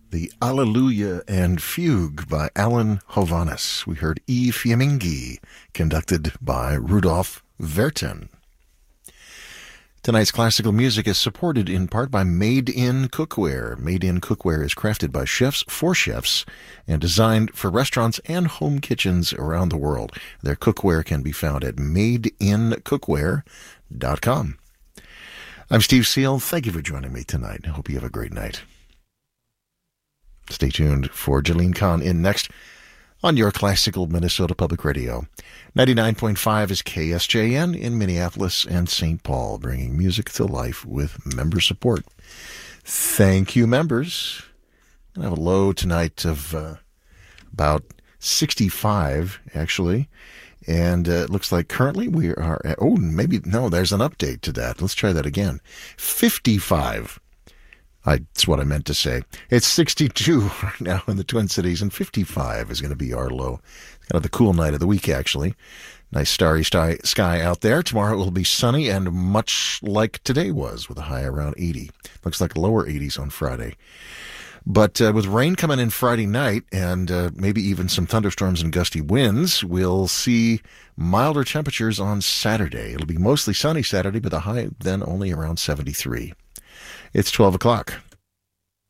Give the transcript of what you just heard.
The Alleluia and Fugue by Alan Hovhaness. We heard E Fiammingi, conducted by Rudolf Vertin. Tonight's classical music is supported in part by Made in Cookware. Made in Cookware is crafted by chefs for chefs and designed for restaurants and home kitchens around the world. Their cookware can be found at madeincookware.com. I'm Steve Seal. Thank you for joining me tonight. I hope you have a great night. Stay tuned for Jalene Kahn in next on your classical Minnesota Public Radio. 99.5 is KSJN in Minneapolis and St. Paul, bringing music to life with member support. Thank you, members. I have a low tonight of about 65, actually. And it looks like currently we are at, there's an update to that. Let's try that again. 55. That's what I meant to say. It's 62 right now in the Twin Cities, and 55 is going to be our low. It's kind of the cool night of the week, actually. Nice starry sky out there. Tomorrow it will be sunny and much like today was, with a high around 80. Looks like lower 80s on Friday. But with rain coming in Friday night and maybe even some thunderstorms and gusty winds, we'll see milder temperatures on Saturday. It'll be mostly sunny Saturday, but the high then only around 73. It's 12 o'clock.